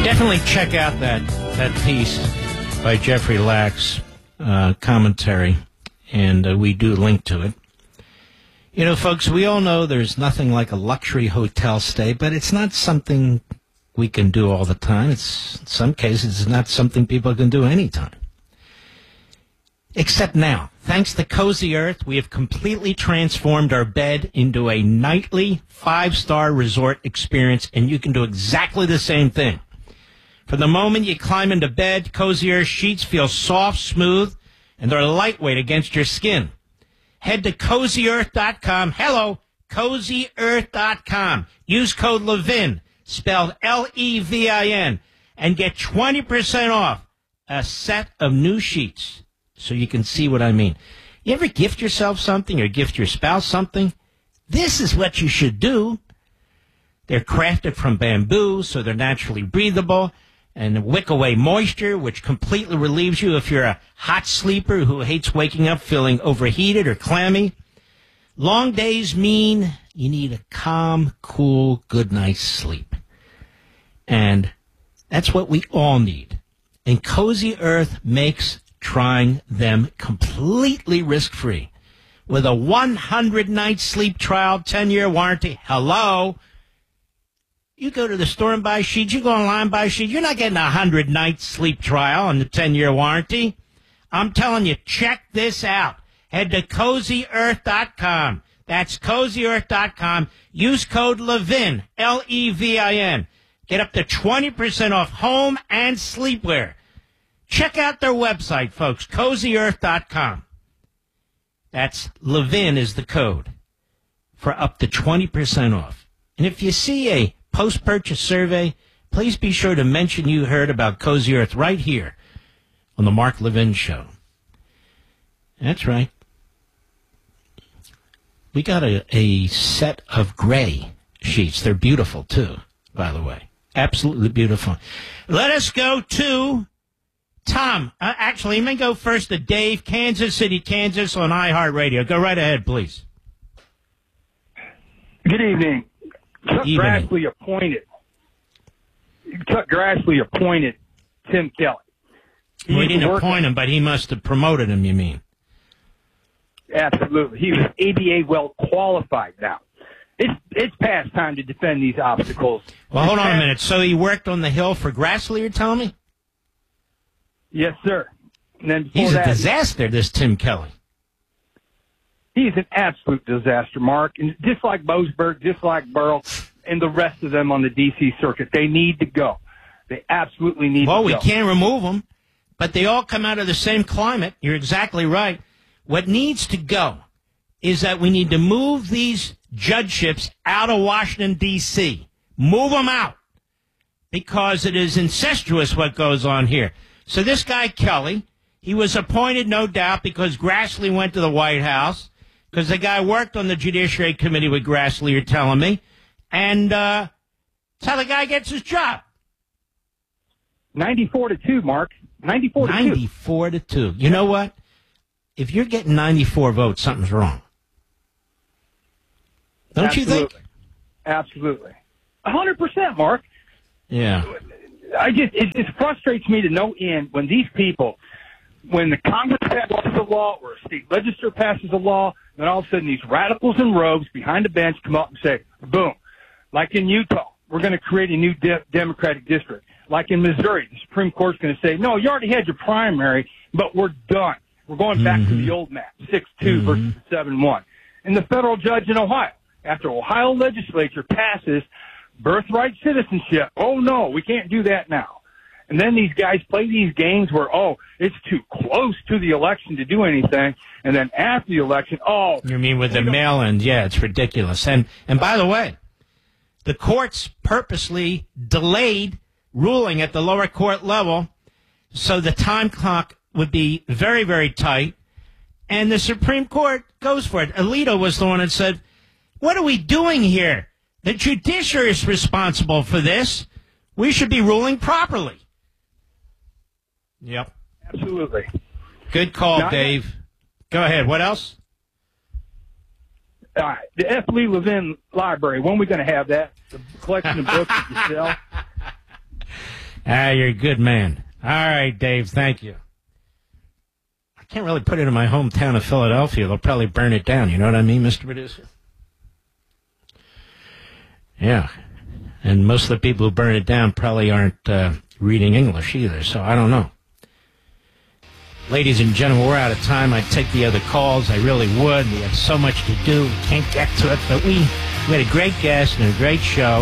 Definitely check out that piece by Jeffrey Lack's commentary, and we do link to it. You know, folks, we all know there's nothing like a luxury hotel stay, but it's not something we can do all the time. In some cases, it's not something people can do anytime. Except now. Thanks to Cozy Earth, we have completely transformed our bed into a nightly 5-star resort experience, and you can do exactly the same thing. From the moment you climb into bed, Cozy Earth sheets feel soft, smooth, and they're lightweight against your skin. Head to CozyEarth.com. Hello, CozyEarth.com. Use code Levin, spelled Levin, and get 20% off a set of new sheets so you can see what I mean. You ever gift yourself something or gift your spouse something? This is what you should do. They're crafted from bamboo, so they're naturally breathable and wick away moisture, which completely relieves you if you're a hot sleeper who hates waking up feeling overheated or clammy. Long days mean you need a calm, cool, good night's sleep. And that's what we all need. And Cozy Earth makes trying them completely risk-free. With a 100-night sleep trial, 10-year warranty. Hello? You go to the store and buy sheets. You go online and buy sheets. You're not getting a 100-night sleep trial and the 10-year warranty. I'm telling you, check this out. Head to CozyEarth.com. That's CozyEarth.com. Use code Levin, Levin. Get up to 20% off home and sleepwear. Check out their website, folks, CozyEarth.com. That's Levin is the code for up to 20% off. And if you see a post-purchase survey, please be sure to mention you heard about Cozy Earth right here on the Mark Levin Show. That's right. We got a set of gray sheets. They're beautiful, too, by the way. Absolutely beautiful. Let us go to Tom. Actually, you may go first to Dave, Kansas City, Kansas, on iHeartRadio. Go right ahead, please. Good evening. Chuck Grassley appointed Tim Kelly. We didn't appoint him, but he must have promoted him, you mean? Absolutely. He was ABA well qualified now. It's past time to defend these obstacles. Well, hold on a minute. So he worked on the Hill for Grassley, you're telling me? Yes, sir. And then he's a disaster, this Tim Kelly. He's an absolute disaster, Mark. And just like Boasberg, just like Burrow, and the rest of them on the D.C. circuit, they need to go. They absolutely need to go. Well, we can't remove them, but they all come out of the same climate. You're exactly right. What needs to go is that we need to move these judgeships out of Washington, D.C. Move them out, because it is incestuous what goes on here. So this guy, Kelly, he was appointed, no doubt, because Grassley went to the White House, because the guy worked on the Judiciary Committee with Grassley, you're telling me, and that's how the guy gets his job. 94-2, Mark. 94-2. 94-2. You know what? If you're getting 94 votes, something's wrong. Don't you think? Absolutely. 100%, Mark. Yeah. It just frustrates me to no end when these people, when the Congress passes a law or a state legislature passes a law, then all of a sudden these radicals in robes behind the bench come up and say, boom, like in Utah, we're going to create a new Democratic district. Like in Missouri, the Supreme Court's going to say, no, you already had your primary, but we're done. We're going back to the old map, 6-2 versus 7-1. And the federal judge in Ohio, after Ohio legislature passes birthright citizenship, oh, no, we can't do that now. And then these guys play these games where, it's too close to the election to do anything. And then after the election, You mean with the mail-in? Yeah, it's ridiculous. And by the way, the courts purposely delayed ruling at the lower court level so the time clock would be very, very tight. And the Supreme Court goes for it. Alito was the one that said, what are we doing here? The judiciary is responsible for this. We should be ruling properly. Yep. Absolutely. Good call, Dave. Go ahead. What else? All right. The F. Lee Levin Library. When are we going to have that? The collection of books that you sell? You're a good man. All right, Dave, thank you. I can't really put it in my hometown of Philadelphia. They'll probably burn it down. You know what I mean, Mr. Producer? Yeah. And most of the people who burn it down probably aren't reading English either, so I don't know. Ladies and gentlemen, we're out of time. I'd take the other calls. I really would. We have so much to do. We can't get to it, but we had a great guest and a great show.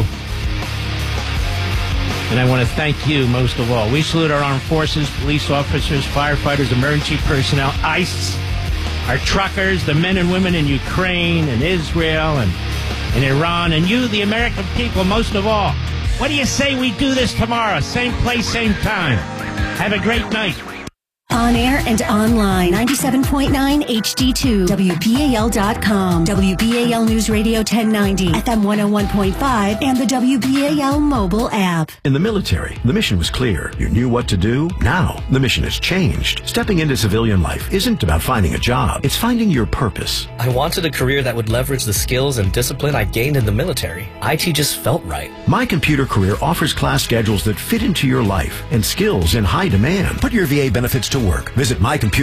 And I want to thank you most of all. We salute our armed forces, police officers, firefighters, emergency personnel, ICE, our truckers, the men and women in Ukraine and Israel and Iran, and you, the American people, most of all. What do you say we do this tomorrow? Same place, same time. Have a great night. On air and online, 97.9 HD2, WBAL.com, WBAL News Radio 1090, FM 101.5, and the WBAL mobile app. In the military, the mission was clear. You knew what to do. Now, the mission has changed. Stepping into civilian life isn't about finding a job. It's finding your purpose. I wanted a career that would leverage the skills and discipline I gained in the military. IT just felt right. My Computer Career offers class schedules that fit into your life and skills in high demand. Put your VA benefits to work. Visit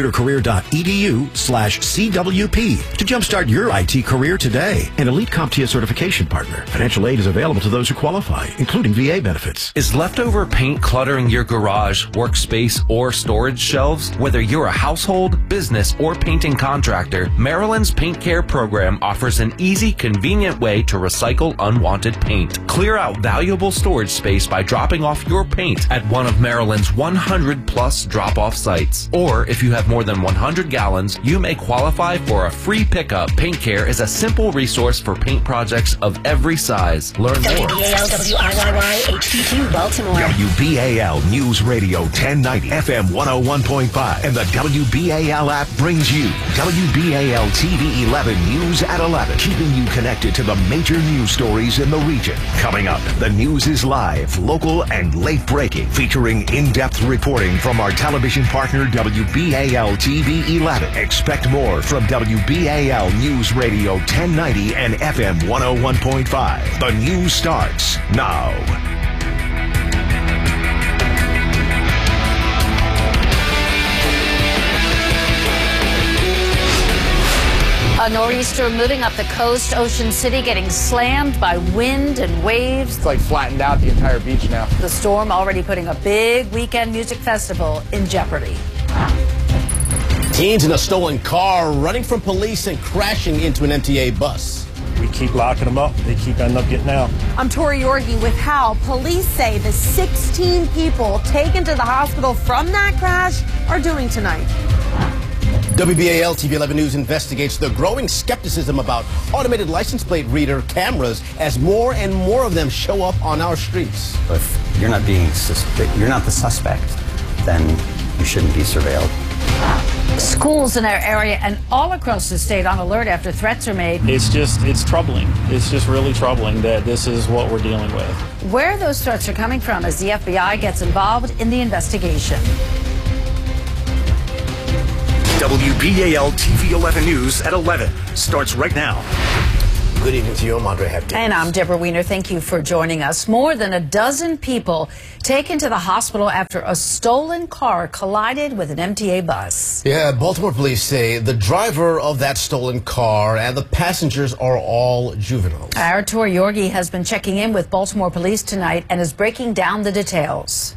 mycomputercareer.edu/CWP to jumpstart your IT career today. An elite CompTIA certification partner. Financial aid is available to those who qualify, including VA benefits. Is leftover paint cluttering your garage, workspace, or storage shelves? Whether you're a household, business, or painting contractor, Maryland's Paint Care program offers an easy, convenient way to recycle unwanted paint. Clear out valuable storage space by dropping off your paint at one of Maryland's 100-plus drop-off sites. Or if you have more than 100 gallons, you may qualify for a free pickup. Paint Care is a simple resource for paint projects of every size. Learn more. WBAL WIYY HD2 Baltimore. WBAL News Radio 1090 FM 101.5 and the WBAL app brings you WBAL TV 11 News at 11, keeping you connected to the major news stories in the region. Coming up, the news is live, local, and late breaking, featuring in-depth reporting from our television partner WBAL TV 11. Expect more from WBAL News Radio 1090 and FM 101.5. The news starts now. A nor'easter moving up the coast, Ocean City getting slammed by wind and waves. It's like flattened out the entire beach now. The storm already putting a big weekend music festival in jeopardy. Teens in a stolen car running from police and crashing into an MTA bus. We keep locking them up. They keep ending up getting out. I'm Tori Yorgi with how police say the 16 people taken to the hospital from that crash are doing tonight. WBAL TV 11 News investigates the growing skepticism about automated license plate reader cameras as more and more of them show up on our streets. If you're not you're not the suspect, then you shouldn't be surveilled. Schools in our area and all across the state on alert after threats are made. It's troubling. It's just really troubling that this is what we're dealing with. Where those threats are coming from as the FBI gets involved in the investigation. WBAL TV 11 News at 11 starts right now. Good evening to you. I'm Andre Hector. And I'm Deborah Wiener. Thank you for joining us. More than a dozen people taken to the hospital after a stolen car collided with an MTA bus. Yeah, Baltimore police say the driver of that stolen car and the passengers are all juveniles. Our Tori Yorgi has been checking in with Baltimore police tonight and is breaking down the details.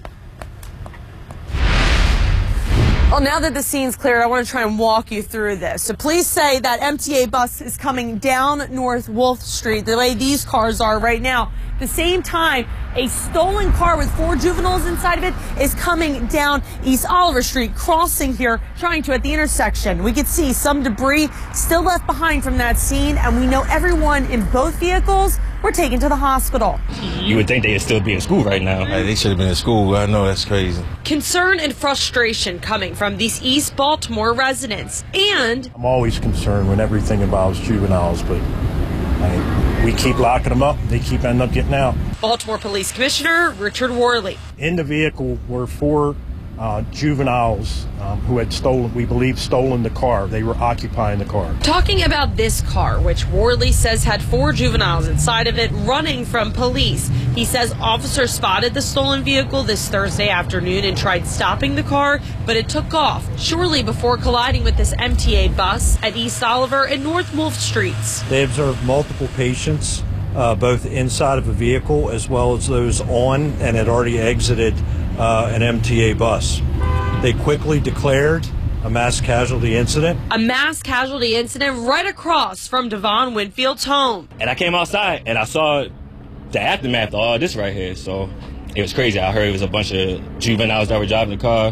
Well, now that the scene's cleared, I want to try and walk you through this. So police say that MTA bus is coming down North Wolf Street, the way these cars are right now. At the same time, a stolen car with 4 juveniles inside of it is coming down East Oliver Street, crossing here, trying to at the intersection. We could see some debris still left behind from that scene, and we know everyone in both vehicles were taken to the hospital. You would think they'd still be in school right now. Hey, they should have been in school. I know, that's crazy. Concern and frustration coming from these East Baltimore residents. And I'm always concerned when everything involves juveniles, but we keep locking them up. They keep ending up getting out. Baltimore Police Commissioner Richard Worley. In the vehicle were 4 juveniles who had stolen the car. They were occupying the car. Talking about this car, which Worley says had 4 juveniles inside of it running from police. He says officers spotted the stolen vehicle this Thursday afternoon and tried stopping the car, but it took off shortly before colliding with this MTA bus at East Oliver and North Wolf Streets. They observed multiple patients, both inside of a vehicle as well as those on and had already exited an MTA bus. They quickly declared a mass casualty incident. A mass casualty incident right across from Devon Winfield's home. And I came outside and I saw the aftermath of all this right here. So it was crazy. I heard it was a bunch of juveniles that were driving the car.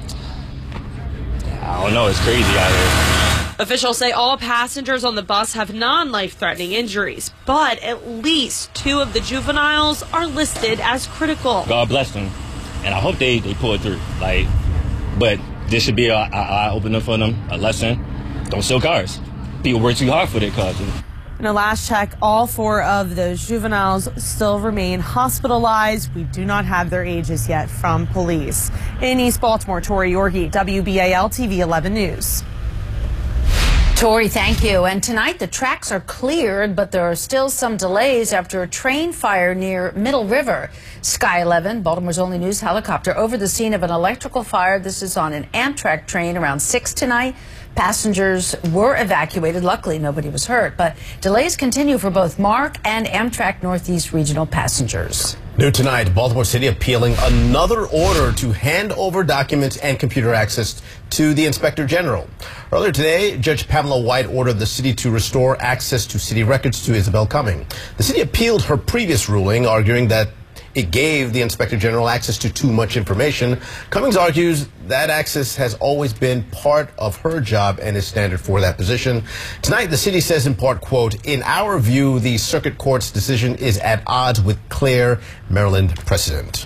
I don't know, it's crazy out here. Officials say all passengers on the bus have non-life-threatening injuries, but at least 2 of the juveniles are listed as critical. God bless them. And I hope they pull it through. But this should be an eye-opener for them, a lesson. Don't steal cars. People work too hard for their cars. In a last check, all 4 of those juveniles still remain hospitalized. We do not have their ages yet from police. In East Baltimore, Tori Yorgi, WBAL TV 11 News. Tori, thank you. And tonight the tracks are cleared, but there are still some delays after a train fire near Middle River. Sky 11, Baltimore's only news helicopter, over the scene of an electrical fire. This is on an Amtrak train around 6 tonight. Passengers were evacuated. Luckily, nobody was hurt, but delays continue for both MARC and Amtrak Northeast Regional passengers. New tonight, Baltimore City appealing another order to hand over documents and computer access to the Inspector General. Earlier today, Judge Pamela White ordered the city to restore access to city records to Isabel Cumming. The city appealed her previous ruling, arguing that it gave the Inspector General access to too much information. Cummings argues that access has always been part of her job and is standard for that position. Tonight, the city says in part, quote, "In our view, the circuit court's decision is at odds with clear Maryland precedent."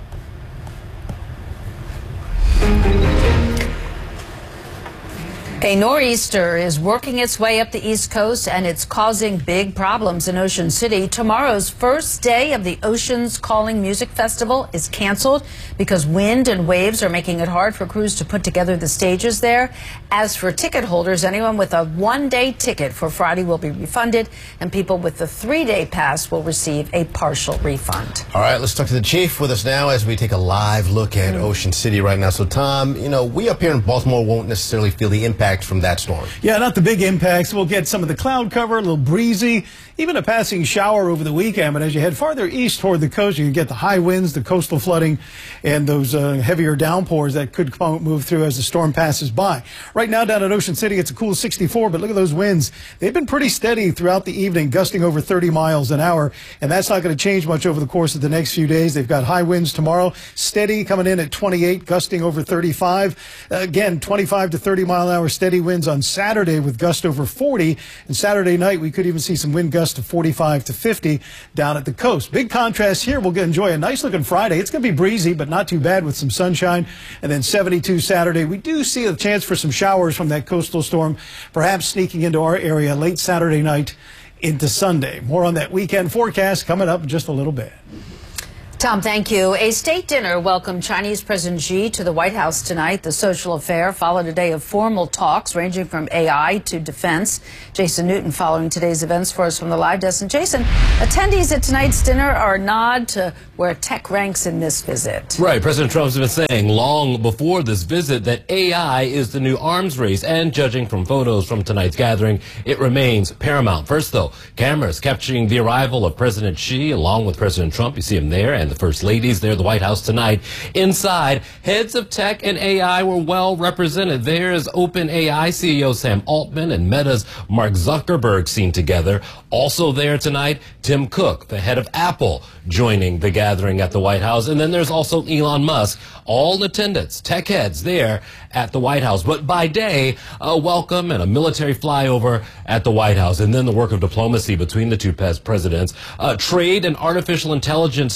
A nor'easter is working its way up the East Coast, and it's causing big problems in Ocean City. Tomorrow's first day of the Oceans Calling Music Festival is canceled because wind and waves are making it hard for crews to put together the stages there. As for ticket holders, anyone with a one-day ticket for Friday will be refunded, and people with the 3-day pass will receive a partial refund. All right, let's talk to the chief with us now as we take a live look at Ocean City right now. So, Tom, you know, we up here in Baltimore won't necessarily feel the impact from that storm. Yeah, not the big impacts. We'll get some of the cloud cover, a little breezy, even a passing shower over the weekend. But as you head farther east toward the coast, you can get the high winds, the coastal flooding, and those heavier downpours that could move through as the storm passes by. Right now down at Ocean City, it's a cool 64, but look at those winds. They've been pretty steady throughout the evening, gusting over 30 miles an hour, and that's not going to change much over the course of the next few days. They've got high winds tomorrow, steady coming in at 28, gusting over 35. Again, 25 to 30 mile an hour steady winds on Saturday with gust over 40, and Saturday night we could even see some wind gusts to 45 to 50 down at the coast. Big contrast here. We'll enjoy a nice looking Friday. It's going to be breezy, but not too bad with some sunshine. And then 72 Saturday. We do see a chance for some showers from that coastal storm, perhaps sneaking into our area late Saturday night into Sunday. More on that weekend forecast coming up in just a little bit. Tom, thank you. A state dinner welcomed Chinese President Xi to the White House tonight. The social affair followed a day of formal talks ranging from AI to defense. Jason Newton following today's events for us from the live desk. And Jason, attendees at tonight's dinner are a nod to where tech ranks in this visit. Right. President Trump's been saying long before this visit that AI is the new arms race. And judging from photos from tonight's gathering, it remains paramount. First, though, cameras capturing the arrival of President Xi along with President Trump. You see him there, and the First Ladies there at the White House tonight. Inside, heads of tech and AI were well represented. There's OpenAI CEO Sam Altman and Meta's Mark Zuckerberg seen together. Also there tonight, Tim Cook, the head of Apple, joining the gathering at the White House. And then there's also Elon Musk, all in attendance, tech heads there at the White House. But by day, a welcome and a military flyover at the White House. And then the work of diplomacy between the two presidents. Trade and artificial intelligence topped the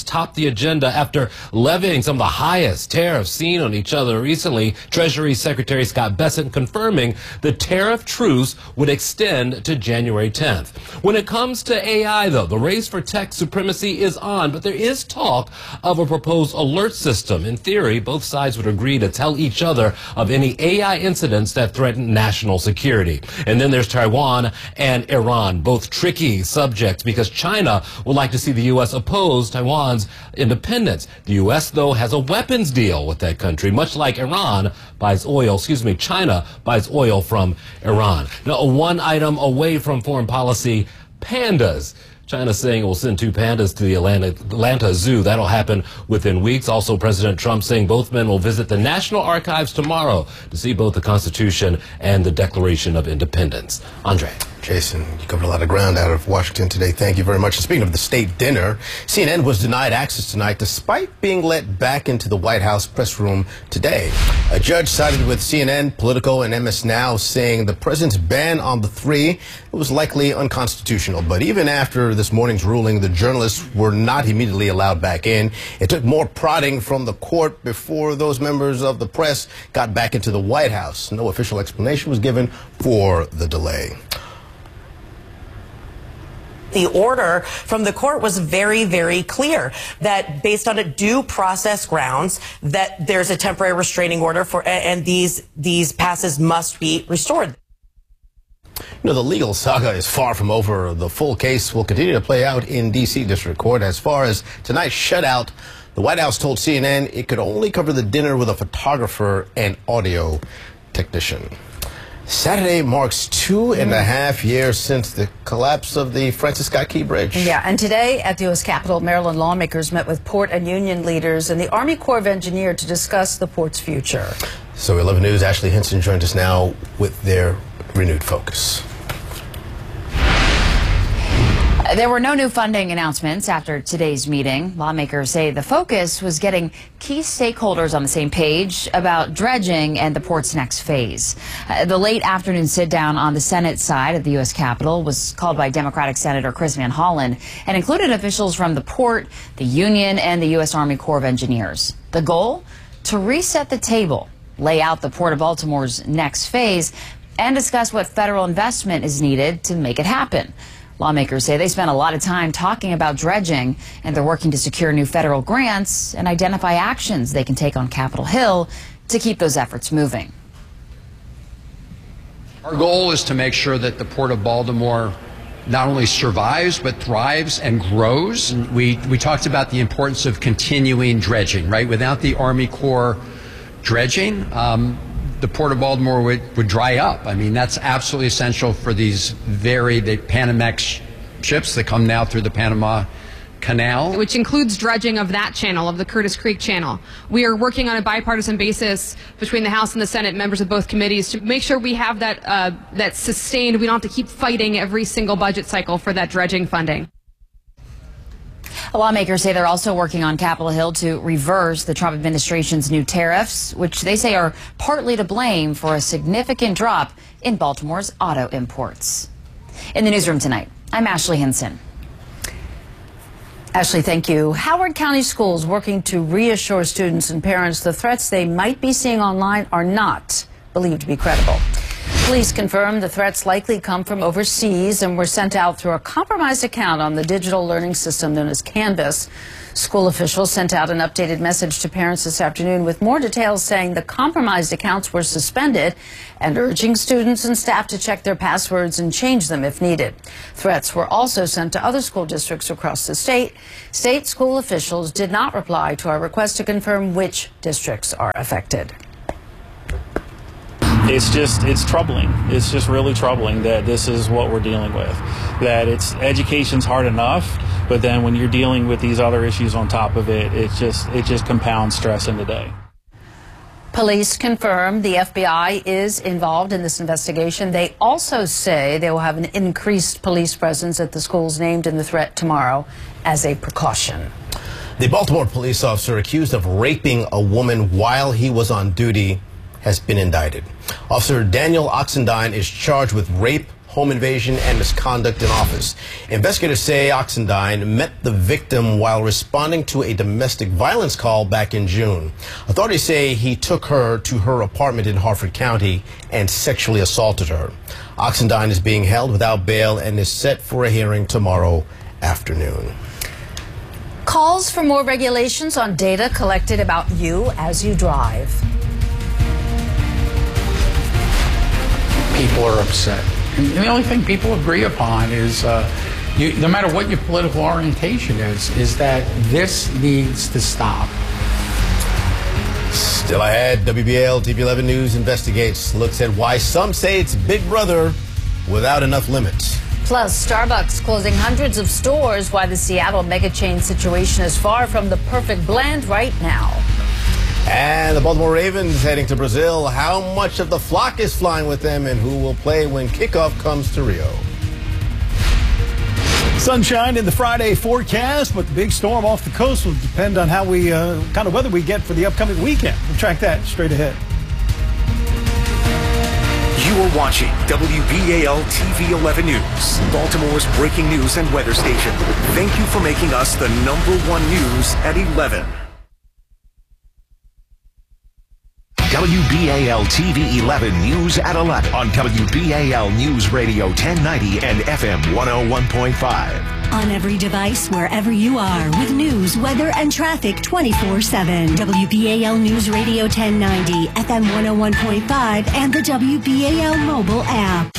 the agenda after levying some of the highest tariffs seen on each other recently. Treasury Secretary Scott Bessent confirming the tariff truce would extend to January 10th. When it comes to AI, though, the race for tech supremacy is on, but there is talk of a proposed alert system. In theory, both sides would agree to tell each other of any AI incidents that threaten national security. And then there's Taiwan and Iran, both tricky subjects because China would like to see the U.S. oppose Taiwan's independence. The U.S., though, has a weapons deal with that country, much like China buys oil from Iran. Now, one item away from foreign policy, pandas. China saying it will send 2 pandas to the Atlanta Zoo. That'll happen within weeks. Also, President Trump saying both men will visit the National Archives tomorrow to see both the Constitution and the Declaration of Independence. Andre. Jason, you covered a lot of ground out of Washington today. Thank you very much. And speaking of the state dinner, CNN was denied access tonight despite being let back into the White House press room today. A judge sided with CNN, Politico, and MS Now, saying the president's ban on the three was likely unconstitutional. But even after this morning's ruling, the journalists were not immediately allowed back in. It took more prodding from the court before those members of the press got back into the White House. No official explanation was given for the delay. The order from the court was very, very clear that based on a due process grounds that there's a temporary restraining order and these passes must be restored. You know, the legal saga is far from over. The full case will continue to play out in D.C. District Court. As far as tonight's shutout, the White House told CNN it could only cover the dinner with a photographer and audio technician. Saturday marks 2.5 years since the collapse of the Francis Scott Key Bridge. Yeah, and today at the U.S. Capitol, Maryland lawmakers met with port and union leaders and the Army Corps of Engineers to discuss the port's future. So 11 News' Ashley Hinson joins us now with their renewed focus. There were no new funding announcements after today's meeting. Lawmakers say the focus was getting key stakeholders on the same page about dredging and the port's next phase. The late afternoon sit-down on the Senate side of the U.S. Capitol was called by Democratic Senator Chris Van Hollen and included officials from the port, the union, and the U.S. Army Corps of Engineers. The goal? To reset the table, lay out the Port of Baltimore's next phase, and discuss what federal investment is needed to make it happen. Lawmakers say they spent a lot of time talking about dredging, and they're working to secure new federal grants and identify actions they can take on Capitol Hill to keep those efforts moving. Our goal is to make sure that the Port of Baltimore not only survives, but thrives and grows. We talked about the importance of continuing dredging, right? Without the Army Corps dredging, the Port of Baltimore would dry up. I mean, that's absolutely essential for the Panamax ships that come now through the Panama Canal. Which includes dredging of that channel, of the Curtis Creek Channel. We are working on a bipartisan basis between the House and the Senate, members of both committees, to make sure we have that sustained. We don't have to keep fighting every single budget cycle for that dredging funding. Lawmakers say they're also working on Capitol Hill to reverse the Trump administration's new tariffs, which they say are partly to blame for a significant drop in Baltimore's auto imports. In the newsroom tonight, I'm Ashley Hinson. Ashley, thank you. Howard County Schools working to reassure students and parents the threats they might be seeing online are not believed to be credible. Police confirm the threats likely come from overseas and were sent out through a compromised account on the digital learning system known as Canvas. School officials sent out an updated message to parents this afternoon with more details saying the compromised accounts were suspended and urging students and staff to check their passwords and change them if needed. Threats were also sent to other school districts across the state. State school officials did not reply to our request to confirm which districts are affected. It's troubling. It's just really troubling that this is what we're dealing with. That education's hard enough, but then when you're dealing with these other issues on top of it, it just compounds stress in the day. Police confirm the FBI is involved in this investigation. They also say they will have an increased police presence at the schools named in the threat tomorrow as a precaution. The Baltimore police officer accused of raping a woman while he was on duty has been indicted. Officer Daniel Oxendine is charged with rape, home invasion, and misconduct in office. Investigators say Oxendine met the victim while responding to a domestic violence call back in June. Authorities say he took her to her apartment in Harford County and sexually assaulted her. Oxendine is being held without bail and is set for a hearing tomorrow afternoon. Calls for more regulations on data collected about you as you drive. People are upset. And the only thing people agree upon is, no matter what your political orientation is that this needs to stop. Still ahead, WBAL TV 11 News investigates, looks at why some say it's Big Brother without enough limits. Plus, Starbucks closing hundreds of stores, why the Seattle mega chain situation is far from the perfect blend right now. And the Baltimore Ravens heading to Brazil. How much of the flock is flying with them, and who will play when kickoff comes to Rio? Sunshine in the Friday forecast, but the big storm off the coast will depend on how we kind of weather we get for the upcoming weekend. We'll track that straight ahead. You are watching WBAL TV 11 News, Baltimore's breaking news and weather station. Thank you for making us the #1 news at 11. WBAL TV 11 News at 11 on WBAL News Radio 1090 and FM 101.5. On every device, wherever you are, with news, weather, and traffic 24/7. WBAL News Radio 1090, FM 101.5, and the WBAL mobile app.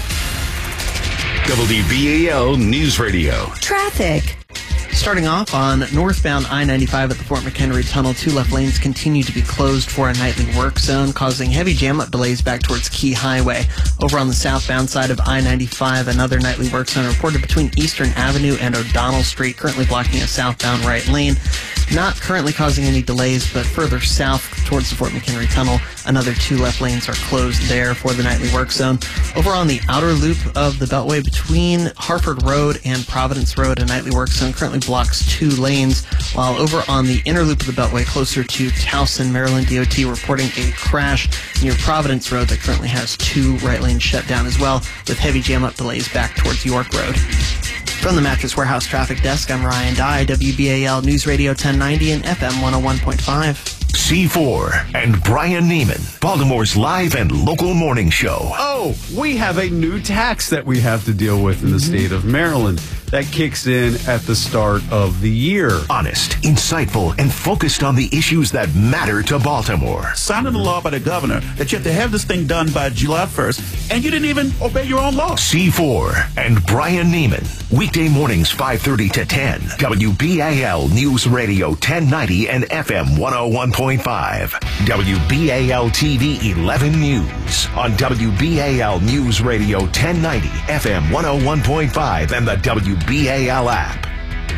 WBAL News Radio. Traffic. Starting off on northbound I-95 at the Fort McHenry Tunnel, 2 left lanes continue to be closed for a nightly work zone, causing heavy jam-up delays back towards Key Highway. Over on the southbound side of I-95, another nightly work zone reported between Eastern Avenue and O'Donnell Street, currently blocking a southbound right lane. Not currently causing any delays, but further south towards the Fort McHenry Tunnel, another 2 left lanes are closed there for the nightly work zone. Over on the outer loop of the Beltway between Harford Road and Providence Road, a nightly work zone currently blocks 2 lanes, while over on the inner loop of the Beltway closer to Towson, Maryland, DOT reporting a crash near Providence Road that currently has 2 right lanes shut down as well, with heavy jam-up delays back towards York Road. From the Mattress Warehouse Traffic Desk, I'm Ryan Dye, WBAL News Radio 1090 and FM 101.5. C4 and Brian Neiman, Baltimore's live and local morning show. Oh, we have a new tax that we have to deal with in the state of Maryland. That kicks in at the start of the year. Honest, insightful, and focused on the issues that matter to Baltimore. Signed into law by the governor that you have to have this thing done by July 1st, and you didn't even obey your own law. C4 and Brian Neiman, weekday mornings 5:30 to 10. WBAL News Radio 1090 and FM 101.5. WBAL TV 11 News on WBAL News Radio 1090, FM 101.5, and the WBAL app.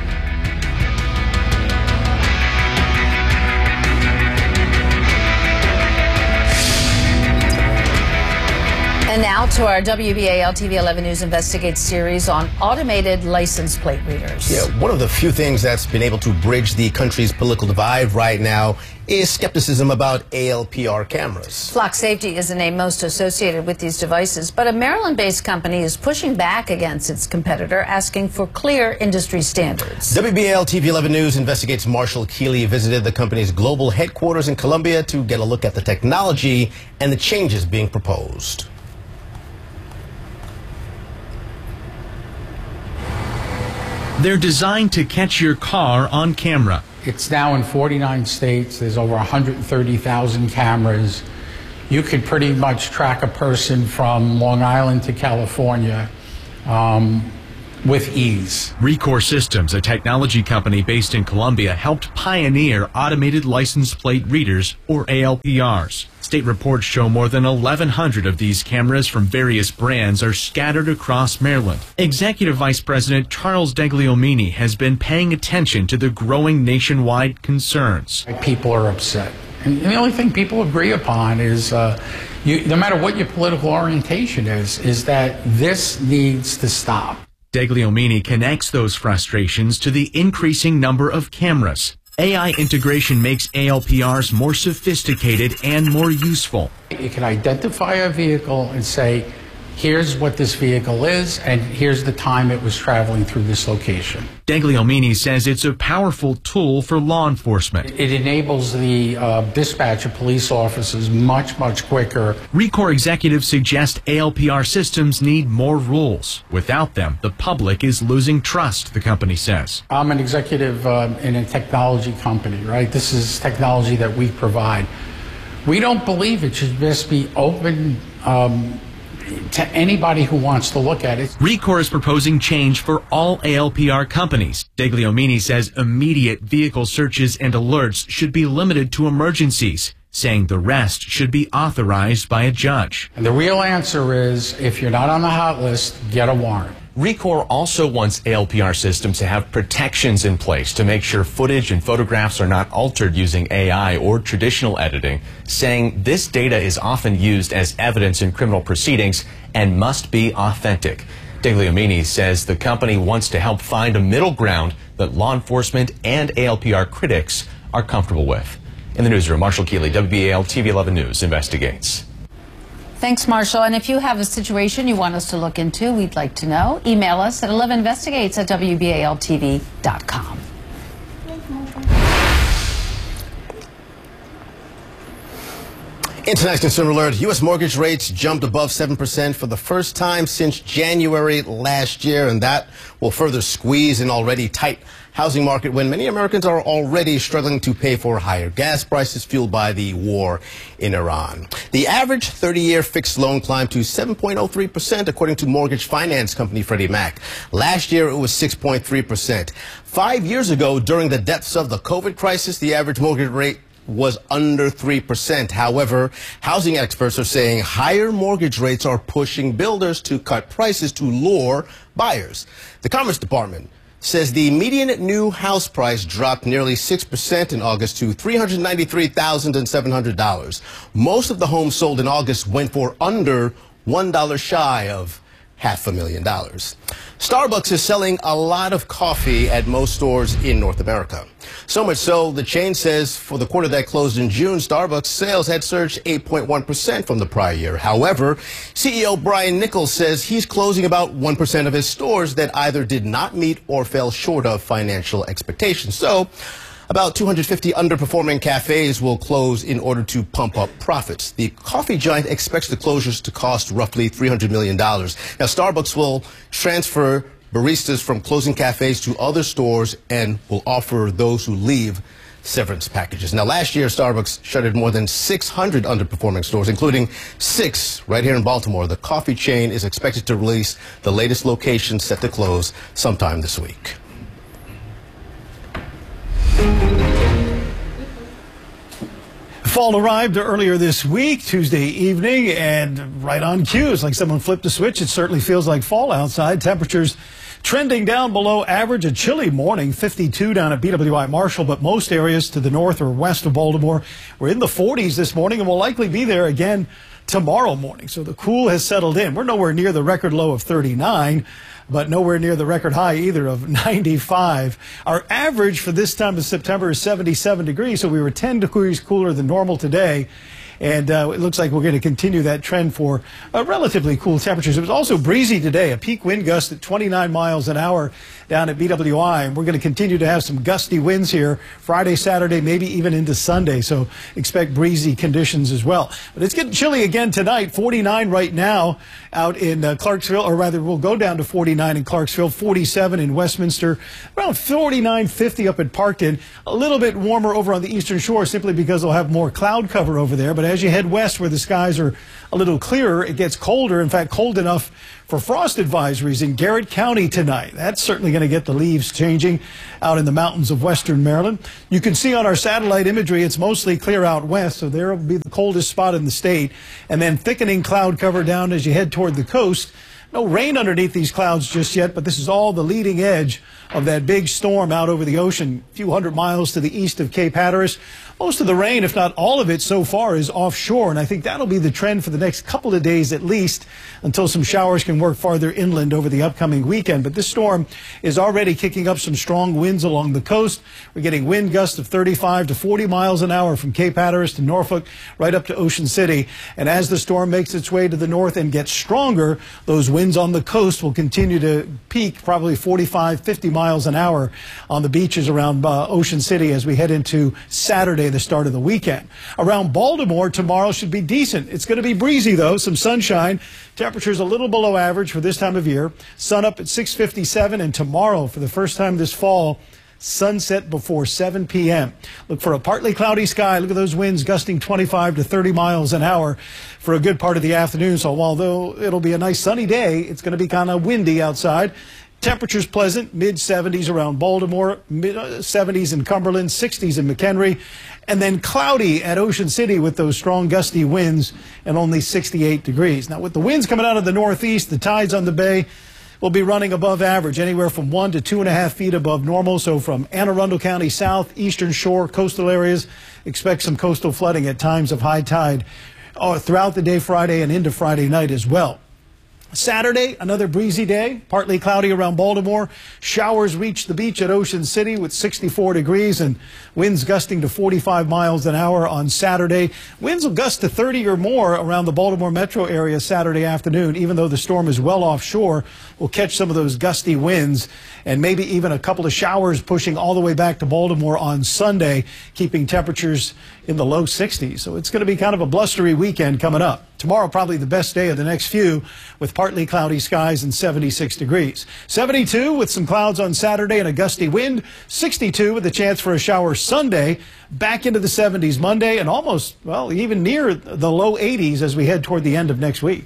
And now to our WBAL TV 11 News Investigates series on automated license plate readers. Yeah, one of the few things that's been able to bridge the country's political divide right now is skepticism about ALPR cameras. Flock Safety is the name most associated with these devices, but a Maryland-based company is pushing back against its competitor, asking for clear industry standards. WBAL TV 11 News Investigates Marshall Keeley visited the company's global headquarters in Columbia to get a look at the technology and the changes being proposed. They're designed to catch your car on camera. It's now in 49 states. There's over 130,000 cameras. You could pretty much track a person from Long Island to California with ease. Rekor Systems, a technology company based in Columbia, helped pioneer automated license plate readers, or ALPRs. State reports show more than 1,100 of these cameras from various brands are scattered across Maryland. Executive Vice President Charles Degliomini has been paying attention to the growing nationwide concerns. People are upset. And the only thing people agree upon is, no matter what your political orientation is that this needs to stop. Degliomini connects those frustrations to the increasing number of cameras. AI integration makes ALPRs more sophisticated and more useful. You can identify a vehicle and say, here's what this vehicle is, and here's the time it was traveling through this location. Degliomini says it's a powerful tool for law enforcement. It enables the dispatch of police officers much quicker. RECOR executives suggest ALPR systems need more rules. Without them, the public is losing trust, the company says. I'm an executive in a technology company, right? This is technology that we provide. We don't believe it should just be open to anybody who wants to look at it. RECOR is proposing change for all ALPR companies. Degliomini says immediate vehicle searches and alerts should be limited to emergencies, saying the rest should be authorized by a judge. And the real answer is, if you're not on the hot list, get a warrant. RECOR also wants ALPR systems to have protections in place to make sure footage and photographs are not altered using AI or traditional editing, saying this data is often used as evidence in criminal proceedings and must be authentic. Degliomini says the company wants to help find a middle ground that law enforcement and ALPR critics are comfortable with. In the newsroom, Marshall Keeley, WBAL TV 11 News investigates. Thanks, Marshall. And if you have a situation you want us to look into, we'd like to know. Email us at 11investigates@WBALTV.com. In tonight's Consumer Alert, U.S. mortgage rates jumped above 7% for the first time since January last year, and that will further squeeze an already tight housing market when many Americans are already struggling to pay for higher gas prices fueled by the war in Iran. The average 30-year fixed loan climbed to 7.03%, according to mortgage finance company Freddie Mac. Last year, it was 6.3%. 5 years ago, during the depths of the COVID crisis, the average mortgage rate was under 3%. However, housing experts are saying higher mortgage rates are pushing builders to cut prices to lure buyers. The Commerce Department says the median new house price dropped nearly 6% in August to $393,700. Most of the homes sold in August went for under $1 shy of $500,000. Starbucks is selling a lot of coffee at most stores in North America. So much so, the chain says for the quarter that closed in June, Starbucks sales had surged 8.1% from the prior year. However, CEO Brian Nichols says he's closing about 1% of his stores that either did not meet or fell short of financial expectations. So, about 250 underperforming cafes will close in order to pump up profits. The coffee giant expects the closures to cost roughly $300 million. Now, Starbucks will transfer baristas from closing cafes to other stores and will offer those who leave severance packages. Now, last year, Starbucks shuttered more than 600 underperforming stores, including 6 right here in Baltimore. The coffee chain is expected to release the latest location set to close sometime this week. Fall arrived earlier this week, Tuesday evening, and right on cue. It's like someone flipped a switch. It certainly feels like fall outside. Temperatures trending down below average. A chilly morning, 52 down at BWI Marshall, but most areas to the north or west of Baltimore were in the 40s this morning and will likely be there again tomorrow morning. So the cool has settled in. We're nowhere near the record low of 39. But nowhere near the record high either of 95. Our average for this time of September is 77 degrees, so we were 10 degrees cooler than normal today. And it looks like we're going to continue that trend for relatively cool temperatures. It was also breezy today, a peak wind gust at 29 miles an hour down at BWI. And we're going to continue to have some gusty winds here Friday, Saturday, maybe even into Sunday. So expect breezy conditions as well. But it's getting chilly again tonight, 49 right now out in Clarksville, or rather we'll go down to 49 in Clarksville, 47 in Westminster, around 49, 50 up at Parkton. A little bit warmer over on the Eastern Shore simply because they'll have more cloud cover over there. But as you head west where the skies are a little clearer, it gets colder. In fact, cold enough for frost advisories in Garrett County tonight. That's certainly going to get the leaves changing out in the mountains of western Maryland. You can see on our satellite imagery, it's mostly clear out west, so there will be the coldest spot in the state. And then thickening cloud cover down as you head toward the coast. No rain underneath these clouds just yet, but this is all the leading edge of that big storm out over the ocean, a few hundred miles to the east of Cape Hatteras. most of the rain, if not all of it so far, is offshore, and I think that'll be the trend for the next couple of days at least, until some showers can work farther inland over the upcoming weekend. But this storm is already kicking up some strong winds along the coast. We're getting wind gusts of 35 to 40 miles an hour from Cape Hatteras to Norfolk, right up to Ocean City. And as the storm makes its way to the north and gets stronger, those winds on the coast will continue to peak probably 45, 50 miles an hour on the beaches around Ocean City as we head into Saturday, the start of the weekend. Around Baltimore, tomorrow should be decent. It's going to be breezy, though, some sunshine. Temperatures a little below average for this time of year. Sun up at 6:57, and tomorrow, for the first time this fall, sunset before 7 p.m. Look for a partly cloudy sky. Look at those winds gusting 25 to 30 miles an hour for a good part of the afternoon. So although it'll be a nice sunny day, it's going to be kind of windy outside. Temperatures pleasant, mid-70s around Baltimore, mid-70s in Cumberland, 60s in McHenry, and then cloudy at Ocean City with those strong gusty winds and only 68 degrees. Now, with the winds coming out of the northeast, the tides on the bay will be running above average, anywhere from 1 to 2.5 feet above normal. So from Anne Arundel County south, eastern shore, coastal areas, expect some coastal flooding at times of high tide throughout the day Friday and into Friday night as well. Saturday, another breezy day, partly cloudy around Baltimore. Showers reach the beach at Ocean City with 64 degrees and winds gusting to 45 miles an hour on Saturday. Winds will gust to 30 or more around the Baltimore metro area Saturday afternoon. Even though the storm is well offshore, we'll catch some of those gusty winds and maybe even a couple of showers pushing all the way back to Baltimore on Sunday, keeping temperatures in the low 60s. So it's going to be kind of a blustery weekend coming up. Tomorrow, probably the best day of the next few, with partly cloudy skies and 76 degrees. 72 with some clouds on Saturday and a gusty wind. 62 with a chance for a shower Sunday. Back into the 70s Monday and almost, well, even near the low 80s as we head toward the end of next week.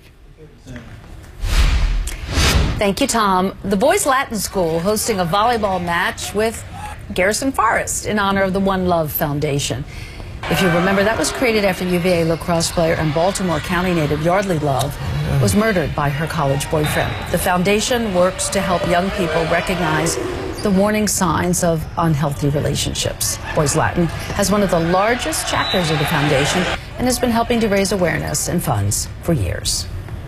Thank you, Tom. The Boys Latin School hosting a volleyball match with Garrison Forest in honor of the One Love Foundation. If you remember, that was created after UVA lacrosse player and Baltimore County native Yardley Love was murdered by her college boyfriend. The foundation works to help young people recognize the warning signs of unhealthy relationships. Boys Latin has one of the largest chapters of the foundation and has been helping to raise awareness and funds for years.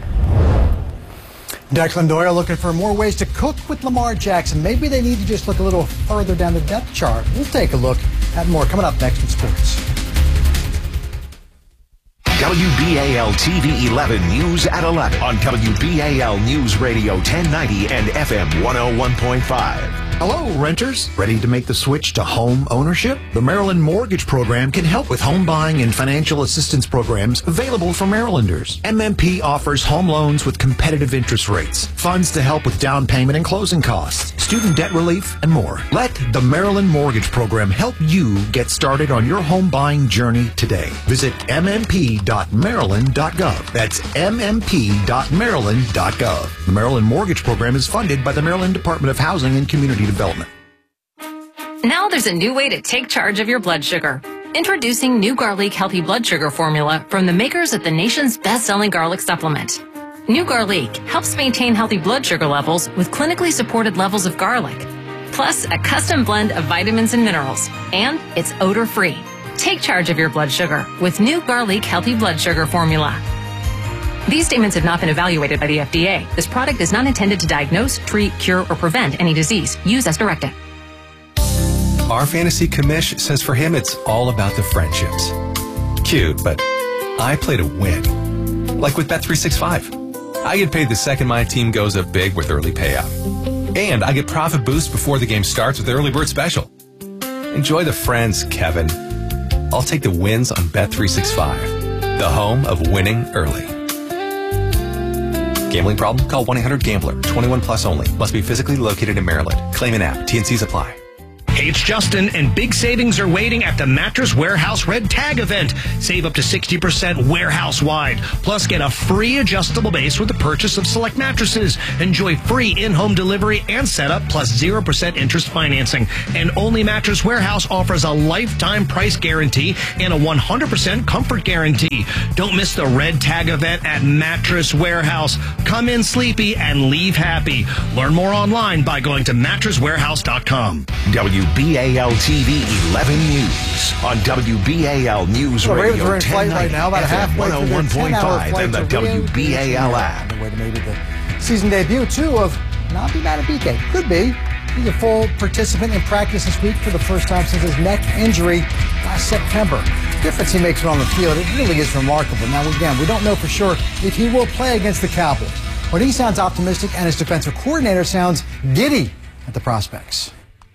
Declan Doyle looking for more ways to cook with Lamar Jackson. Maybe they need to just look a little further down the depth chart. We'll take a look at more coming up next in sports. WBAL TV 11 News at 11 on WBAL News Radio 1090 and FM 101.5. Hello, renters. Ready to make the switch to home ownership? The Maryland Mortgage Program can help with home buying and financial assistance programs available for Marylanders. MMP offers home loans with competitive interest rates, funds to help with down payment and closing costs, student debt relief, and more. Let the Maryland Mortgage Program help you get started on your home buying journey today. Visit mmp.maryland.gov. That's mmp.maryland.gov. The Maryland Mortgage Program is funded by the Maryland Department of Housing and Community Development. Now there's a new way to take charge of your blood sugar. Introducing new Garlic Healthy Blood Sugar Formula from the makers of the nation's best-selling garlic supplement. New Garlic helps maintain healthy blood sugar levels with clinically supported levels of garlic, plus a custom blend of vitamins and minerals, and it's odor-free. Take charge of your blood sugar with new Garlic Healthy Blood Sugar Formula. These statements have not been evaluated by the FDA. This product is not intended to diagnose, treat, cure, or prevent any disease. Use as directed. Our fantasy commish says for him it's all about the friendships. Cute, but I play to win. Like with Bet365. I get paid the second my team goes up big with early payout. And I get profit boost before the game starts with early bird special. Enjoy the friends, Kevin. I'll take the wins on Bet365, the home of winning early. Gambling problem? Call 1-800-GAMBLER. 21 plus only. Must be physically located in Maryland. Claim an app. T&Cs apply. Hey, it's Justin, and big savings are waiting at the Mattress Warehouse Red Tag event. Save up to 60% warehouse-wide. Plus, get a free adjustable base with the purchase of select mattresses. Enjoy free in-home delivery and setup, plus 0% interest financing. And only Mattress Warehouse offers a lifetime price guarantee and a 100% comfort guarantee. Don't miss the Red Tag event at Mattress Warehouse. Come in sleepy and leave happy. Learn more online by going to mattresswarehouse.com. WBAL-TV 11 News on WBAL News Well, Ravens Radio are in flight right now, about halfway through their 10-hour 101.5 flight and the to Rio de WBAL Janeiro. app. On the way to maybe the season debut, too, of Nabi Madubuike. Could be. He's a full participant in practice this week for the first time since his neck injury last September. The difference he makes on the field, it really is remarkable. Now, again, we don't know for sure if he will play against the Cowboys, but he sounds optimistic, and his defensive coordinator sounds giddy at the prospects.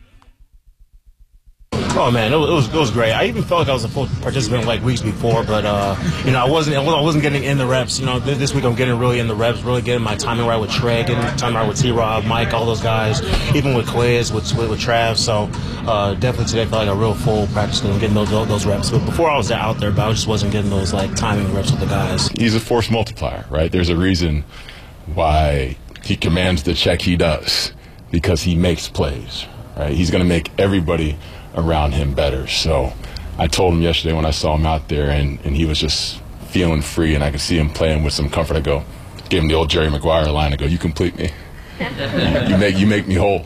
Oh man, it was great. I even felt like I was a full participant like weeks before, but I wasn't getting in the reps. This week I'm getting really in the reps, really getting my timing right with Trey, getting timing right with T-Rob, Mike, all those guys, even with Quiz, with Trav. So definitely today felt like a real full practice and getting those reps. But before I was out there, but I just wasn't getting those like timing reps with the guys. He's a force multiplier, right? There's a reason why he commands the check he does, because he makes plays, right? He's going to make everybody around him better. So I told him yesterday when I saw him out there and he was just feeling free and I could see him playing with some comfort. I gave him the old Jerry Maguire line. I go, you complete me. you make me whole.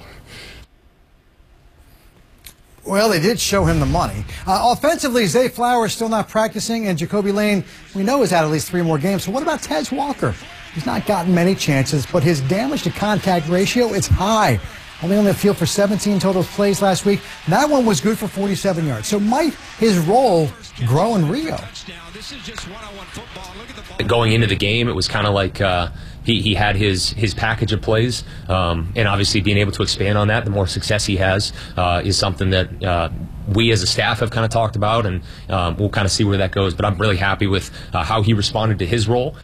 Well, they did show him the money. Offensively, Zay Flowers still not practicing, and Jacoby Lane, we know, has had at least 3 more games. So what about Tez Walker? He's not gotten many chances, but his damage to contact ratio is high. Only on the field for 17 total plays last week. That one was good for 47 yards. So might his role grow in Rio? Going into the game, it was kind of like he had his package of plays, and obviously being able to expand on that, the more success he has, is something that we as a staff have kind of talked about, and we'll kind of see where that goes. But I'm really happy with how he responded to his role.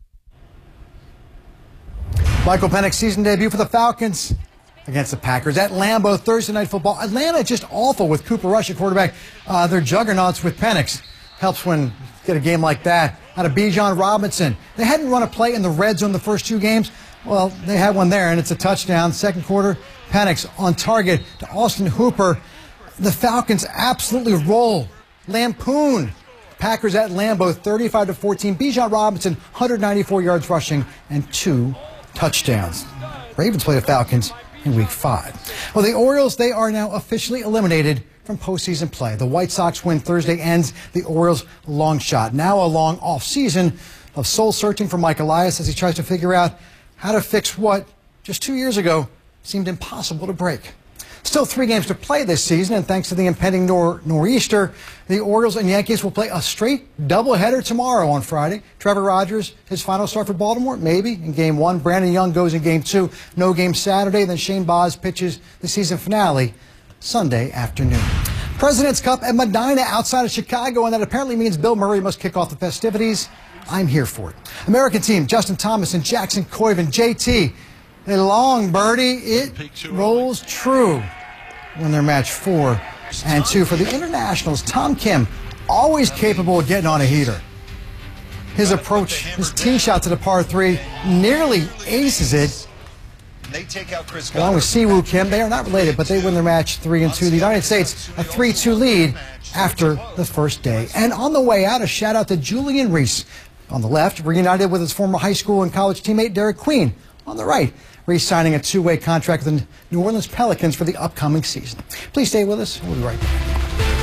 Michael Penix season debut for the Falcons against the Packers at Lambeau Thursday Night Football. Atlanta just awful with Cooper Rush at quarterback. They're juggernauts with Penix. Helps when you get a game like that out of Bijan Robinson. They hadn't run a play in the red zone the first 2 games. Well, they had one there, and it's a touchdown. Second quarter, Penix on target to Austin Hooper. The Falcons absolutely roll. Lampoon. Packers at Lambeau 35-14. Bijan Robinson 194 yards rushing and 2 touchdowns. Ravens play the Falcons in Week 5. Well, the Orioles, they are now officially eliminated from postseason play. The White Sox win Thursday ends the Orioles' long shot. Now a long off-season of soul-searching for Mike Elias as he tries to figure out how to fix what, just 2 years ago, seemed impossible to break. Still 3 games to play this season, and thanks to the impending nor'easter, the Orioles and Yankees will play a straight doubleheader tomorrow on Friday. Trevor Rogers, his final start for Baltimore, maybe in Game 1. Brandon Young goes in Game 2. No game Saturday. Then Shane Baz pitches the season finale Sunday afternoon. President's Cup at Medina outside of Chicago, and that apparently means Bill Murray must kick off the festivities. I'm here for it. American team, Justin Thomas and Jackson Koiven. JT, a long birdie. It rolls true when they're match 4-2. For the internationals, Tom Kim, always capable of getting on a heater. His approach, his tee shot to the par 3, nearly aces it. They take out Chris Along with Siwoo Kim, they are not related, but they win their match 3-2. The United States a 3-2 lead after the first day. And on the way out, a shout out to Julian Reese. On the left, reunited with his former high school and college teammate Derek Queen. On the right, Reese signing a 2-way contract with the New Orleans Pelicans for the upcoming season. Please stay with us. We'll be right back.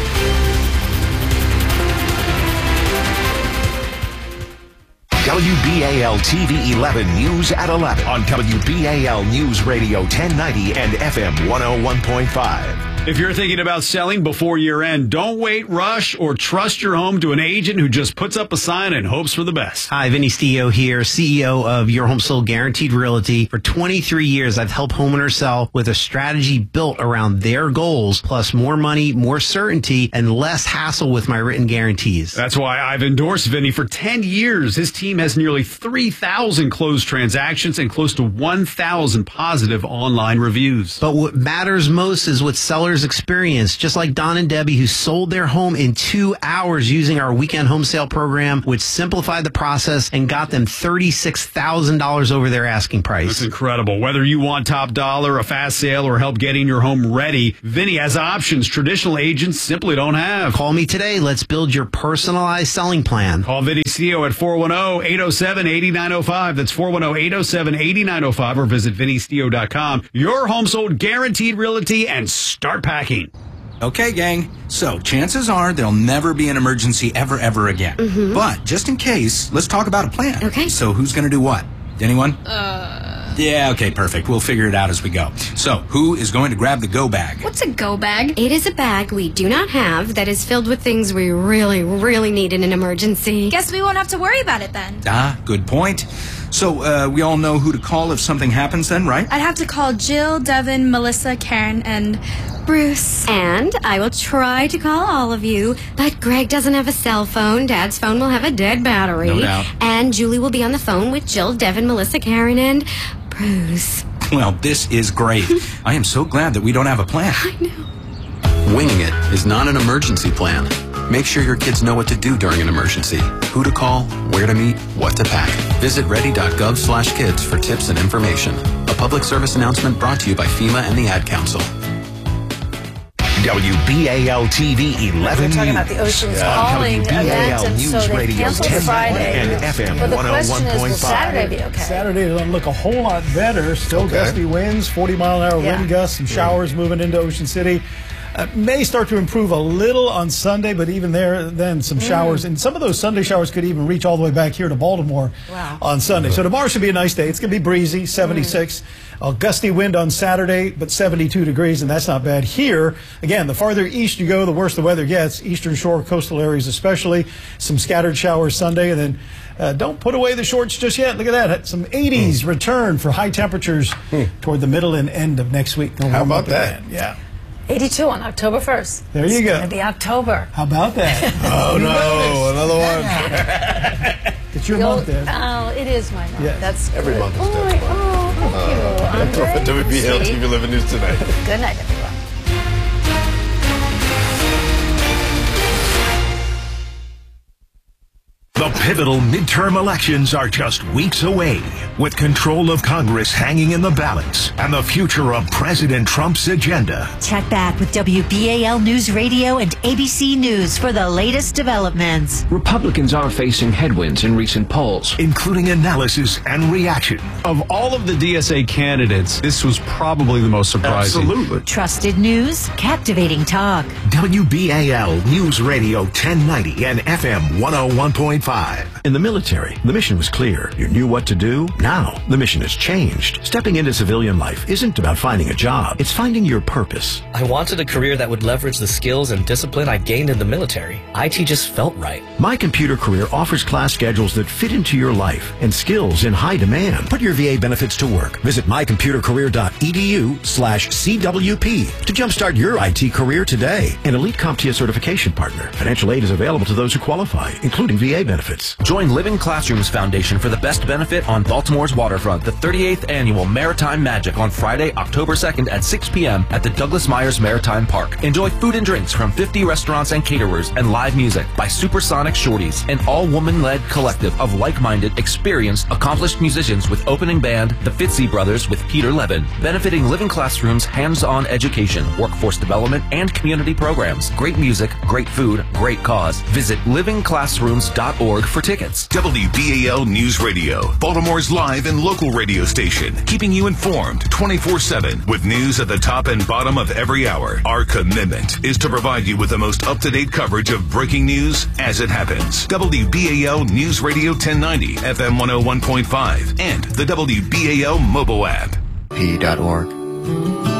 WBAL TV 11 News at 11 on WBAL News Radio 1090 and FM 101.5. If you're thinking about selling before year end, don't wait, rush, or trust your home to an agent who just puts up a sign and hopes for the best. Hi, Vinny Stio here, CEO of Your Home Sold Guaranteed Realty. For 23 years, I've helped homeowners sell with a strategy built around their goals, plus more money, more certainty, and less hassle with my written guarantees. That's why I've endorsed Vinny for 10 years. His team has nearly 3,000 closed transactions and close to 1,000 positive online reviews. But what matters most is what sellers experience, just like Don and Debbie, who sold their home in 2 hours using our weekend home sale program, which simplified the process and got them $36,000 over their asking price. That's incredible. Whether you want top dollar, a fast sale, or help getting your home ready, Vinny has options traditional agents simply don't have. Call me today. Let's build your personalized selling plan. Call Vinny Stio at 410-807-8905. That's 410-807-8905, or visit VinnyStio.com. Your Home Sold Guaranteed Realty, and start packing. Okay, gang. So, chances are there'll never be an emergency ever again. Mhm. But, just in case, let's talk about a plan. Okay. So, who's gonna do what? Anyone? Yeah, okay, perfect. We'll figure it out as we go. So, who is going to grab the go bag? What's a go bag? It is a bag we do not have that is filled with things we really, really need in an emergency. Guess we won't have to worry about it then. Ah, good point. So, we all know who to call if something happens then, right? I'd have to call Jill, Devin, Melissa, Karen, and Bruce. And I will try to call all of you, but Greg doesn't have a cell phone. Dad's phone will have a dead battery. No doubt. And Julie will be on the phone with Jill, Devin, Melissa, Karen, and Bruce. Well, this is great. I am so glad that we don't have a plan. Winging it is not an emergency plan. Make sure your kids know what to do during an emergency, who to call, where to meet, what to pack. Visit ready.gov/kids for tips and information. A public service announcement brought to you by FEMA and the Ad Council. WBAL-TV 11 We're talking News. about the Oceans Calling event, and so they canceled Friday. And FM But the question is, will 101.5. Saturday be okay? Saturday doesn't look a whole lot better. Still gusty winds, 40-mile-an-hour wind gusts, some showers moving into Ocean City. May start to improve a little on Sunday, but even then some showers. And some of those Sunday showers could even reach all the way back here to Baltimore on Sunday. So tomorrow should be a nice day. It's going to be breezy, 76. A gusty wind on Saturday, but 72 degrees, and that's not bad. Here, again, the farther east you go, the worse the weather gets. Eastern Shore, coastal areas especially. Some scattered showers Sunday, and then don't put away the shorts just yet. Look at that. Some 80s return for high temperatures toward the middle and end of next week. How about that? Yeah. 82 on October 1st. There you go. It's going to be October. How about that? Oh, no. Another one. It's your month, Deb. Oh, it is my month. Yes. That's Every good. month is Oh, Deb's thank you, Andre. WBAL Sweet. TV 11 News tonight. Good night, everyone. The pivotal midterm elections are just weeks away, with control of Congress hanging in the balance and the future of President Trump's agenda. Check back with WBAL News Radio and ABC News for the latest developments. Republicans are facing headwinds in recent polls, including analysis and reaction. Of all of the DSA candidates, this was probably the most surprising. Absolutely. Trusted news, captivating talk. WBAL News Radio 1090 and FM 101.5. In the military, the mission was clear. You knew what to do. Now, the mission has changed. Stepping into civilian life isn't about finding a job. It's finding your purpose. I wanted a career that would leverage the skills and discipline I gained in the military. IT just felt right. My Computer Career offers class schedules that fit into your life and skills in high demand. Put your VA benefits to work. Visit mycomputercareer.edu/CWP to jumpstart your IT career today. An elite CompTIA certification partner. Financial aid is available to those who qualify, including VA benefits. Join Living Classrooms Foundation for the best benefit on Baltimore's waterfront. The 38th annual Maritime Magic on Friday, October 2nd at 6 p.m. at the Douglas Myers Maritime Park. Enjoy food and drinks from 50 restaurants and caterers and live music by Supersonic Shorties, an all-woman-led collective of like-minded, experienced, accomplished musicians with opening band The Fitzy Brothers with Peter Levin, benefiting Living Classrooms' hands-on education, workforce development, and community programs. Great music, great food, great cause. Visit livingclassrooms.org for tickets. WBAL News Radio, Baltimore's live and local radio station, keeping you informed 24/7 with news at the top and bottom of every hour. Our commitment is to provide you with the most up-to-date coverage of breaking news as it happens. WBAL News Radio 1090, FM 101.5, and the WBAL mobile app. P.org.